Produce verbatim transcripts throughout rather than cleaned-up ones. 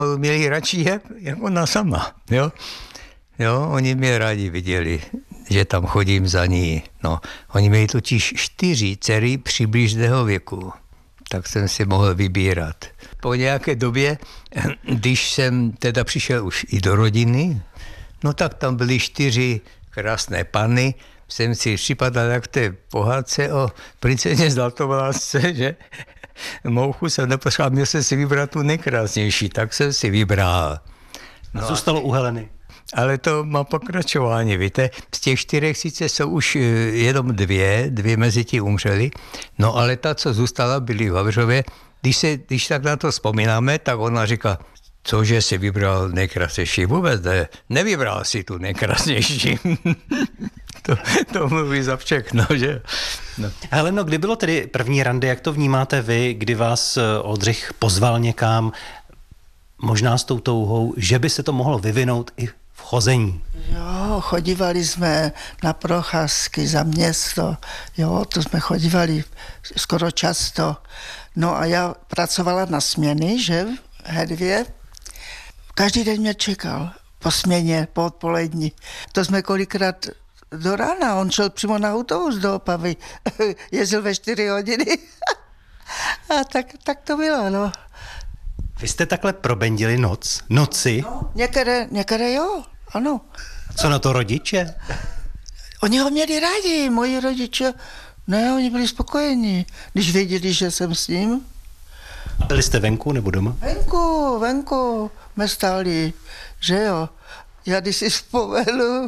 Měli radši jak, jak ona sama, jo. Jo, oni mě rádi viděli, že tam chodím za ní. No, oni měli totiž čtyři dcery přibližného věku, tak jsem si mohl vybírat. Po nějaké době, když jsem teda přišel už i do rodiny, no tak tam byly čtyři krásné panny, jsem si připadal jak v té pohádce o princezně Zlatovlásce, že mouchu jsem nepotřeboval, měl jsem si vybrat tu nejkrásnější, tak jsem si vybral. No, zůstalo u Heleny. Ale to má pokračování, víte, z těch čtyřech sice jsou už jenom dvě, dvě mezi tím umřely, no ale ta, co zůstala, byly v Havřově. Když, se, když tak na to vzpomínáme, tak ona říká, cože si vybral nejkrásnější, vůbec ne, nevybral si tu nejkrásnější. to, to mluví za všechno, že? No. Heleno, kdy bylo tedy první randy, jak to vnímáte vy, kdy vás Oldřich pozval někam, možná s tou touhou, že by se to mohlo vyvinout i v chození? Jo, chodívali jsme na procházky za město, jo, to jsme chodívali skoro často. No a já pracovala na směny, že, v Hedvě. Každý den mě čekal, po směně, po odpolední. To jsme kolikrát do rána, on šel přímo na autobus do Opavy, jezdil ve čtyři hodiny. A tak, tak to bylo, no. Vy jste takhle probendili noc, noci? No, některé, některé jo, ano. Co na to rodiče? Oni ho měli rádi, moji rodiče. Ne, oni byli spokojení, když věděli, že jsem s ním. Byli jste venku nebo doma? Venku, venku jsme stáli, že jo. Já když si vzpomenu,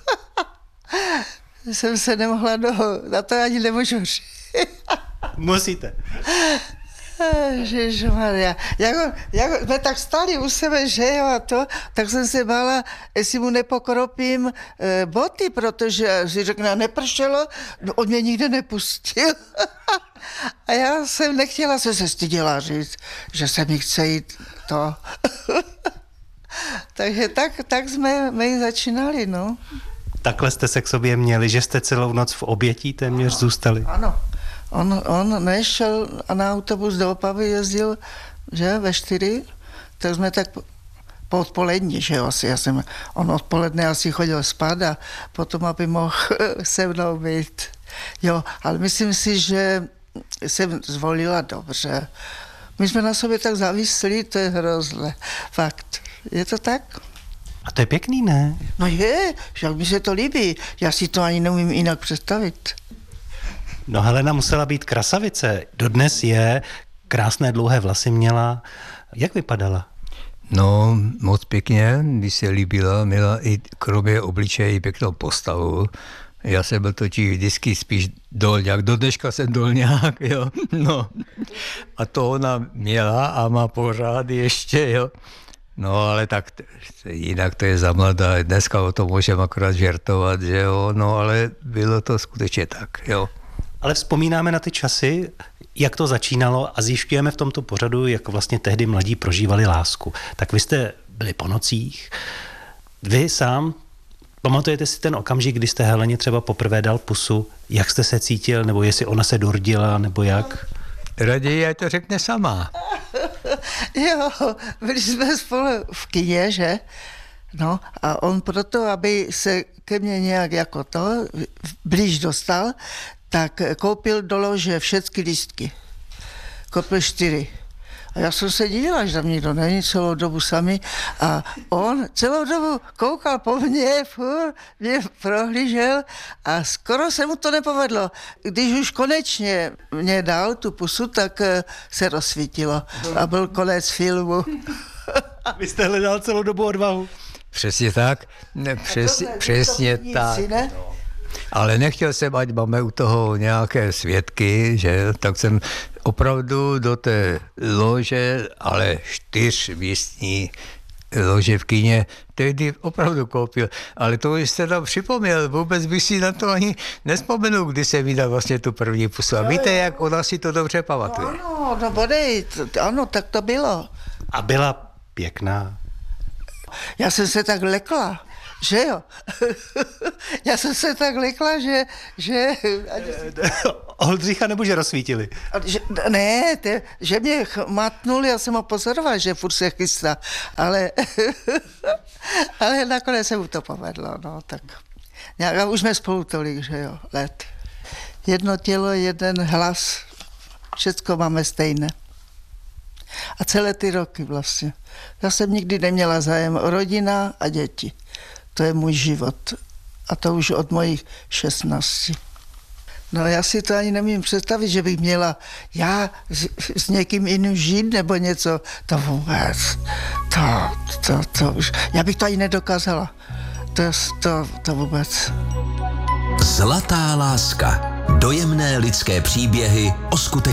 jsem se nemohla dohodnout, na to ani nemůžu říct. Musíte. Ježišmarja, jako, jako jsme tak stáli u sebe, že jo, a to, tak jsem se bála, jestli mu nepokropím e, boty, protože si řekne, nepršelo, no, on mě nikde nepustil. A já jsem nechtěla, se se styděla říct, že se mi chce jít to. Takže tak, tak jsme my začínali, no. Takhle jste se k sobě měli, že jste celou noc v obětí téměř ano, zůstali? Ano. On, on nešel a na autobus do Opavy jezdil, že, ve čtyři, tak jsme tak po odpolední, že jo, asi, já jsem, on odpoledne asi chodil spát a potom, aby mohl se mnou být. Jo, ale myslím si, že jsem zvolila dobře. My jsme na sobě tak závislí, to je hrozné. Fakt. Je to tak? A to je pěkný, ne? No je, jak mi se to líbí. Já si to ani neumím jinak představit. No Helena musela být krasavice. Dodnes je, krásné dlouhé vlasy měla. Jak vypadala? No, moc pěkně, když se líbila, měla i kromě obličeje i pěknou postavu. Já jsem byl totiž vždycky spíš dolňák, do dneška jsem dolňák, jo, no. A to ona měla a má pořád ještě, jo. No, ale tak jinak to je za mladá, dneska o tom můžeme akorát žertovat, že jo, no, ale bylo to skutečně tak, jo. Ale vzpomínáme na ty časy, jak to začínalo a zjišťujeme v tomto pořadu, jak vlastně tehdy mladí prožívali lásku. Tak vy jste byli po nocích, vy sám, pamatujete si ten okamžik, kdy jste Heleně třeba poprvé dal pusu, jak jste se cítil, nebo jestli ona se dordila, nebo jak? Raději, ať to řekne sama. Jo, byli jsme spolu v kině, že? No a on proto, aby se ke mně nějak jako to blíž dostal, tak koupil do lože všechny lístky. Koupil čtyři. A já jsem se divila, že tam nikdo není celou dobu sami. A on celou dobu koukal po mně, furt mě prohlížel a skoro se mu to nepovedlo. Když už konečně mě dal tu pusu, tak se rozsvítilo a byl konec filmu. Vy jste hledal celou dobu odvahu. Přesně tak, ne, přes, ne, přesně to tak. nic, ne? Ale nechtěl jsem, ať máme u toho nějaké svědky, že, tak jsem opravdu do té lože, ale čtyřmístní lože v kině, tehdy opravdu koupil. Ale to jste tam připomněl, vůbec bych si na to ani nevzpomenul, kdy jsem vydal vlastně tu první pusu. A víte, jak ona si to dobře pamatuje. No, ano, no bodej, ano, tak to bylo. A byla pěkná. Já jsem se tak lekla, že jo. Já jsem se tak lekla, že... že Oldřicha nebo že rozsvítili? Že, ne, te, že mě matnul, já jsem ho pozoroval, že furt se chystá, ale, ale nakonec se mu to povedlo, no, tak nějak, a už jsme spolu tolik, že jo, let. Jedno tělo, jeden hlas, všecko máme stejné. A celé ty roky vlastně. Já jsem nikdy neměla zájem o rodina a děti. To je můj život. A to už od mojich šestnácti. No já si to ani nemím představit, že bych měla já s, s někým jiným žít nebo něco. To vůbec. To, to, to už. Já bych to ani nedokázala. To, to, to vůbec. Zlatá láska. Dojemné lidské příběhy o skutečnosti.